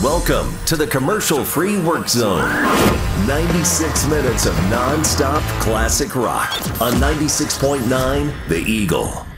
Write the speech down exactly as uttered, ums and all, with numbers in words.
Welcome to the commercial-free work zone. ninety-six minutes of non-stop classic rock on ninety-six point nine The Eagle.